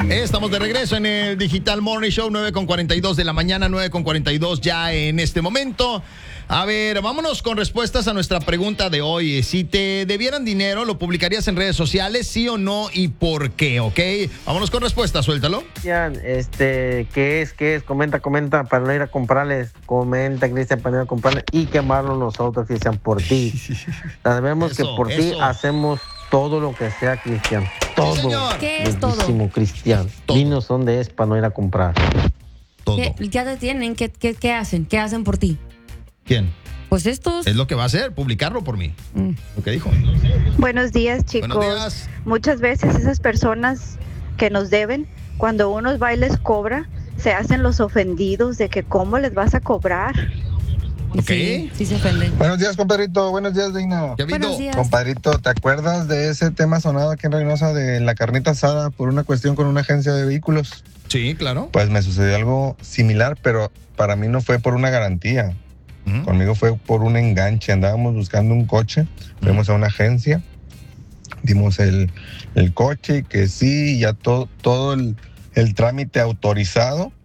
Estamos de regreso en el Digital Morning Show, 9:42 de la mañana, 9:42 ya en este momento. A ver, vámonos con respuestas a nuestra pregunta de hoy. Si te debieran dinero, ¿lo publicarías en redes sociales, sí o no, y por qué? ¿Ok? Vámonos con respuestas, suéltalo. ¿Qué es? Comenta para no ir a comprarles. Comenta, Cristian, para no ir a comprarles y quemarlo nosotros, Cristian, por ti. Sabemos que por ti hacemos todo lo que sea, Cristian. Todo. Sí, señor. ¿Qué es todo? Cristian. Dinos dónde es para no ir a comprar. Todo. Ya te tienen. ¿Qué hacen? ¿Qué hacen por ti? ¿Quién? Pues estos. Es lo que va a hacer, publicarlo por mí. Lo que dijo. Buenos días, chicos. Buenos días. Muchas veces esas personas que nos deben, cuando uno va y les cobra, se hacen los ofendidos de que cómo les vas a cobrar. Ok. Sí se ofenden. Buenos días, compadrito. Buenos días, Dina. ¿Qué ha habido? Buenos días. Compadrito, ¿te acuerdas de ese tema sonado aquí en Reynosa de la carnita asada por una cuestión con una agencia de vehículos? Sí, claro. Pues me sucedió algo similar, pero para mí no fue por una garantía. Conmigo fue por un enganche. Andábamos buscando un coche, fuimos a una agencia, dimos el coche, que sí, ya todo el trámite autorizado.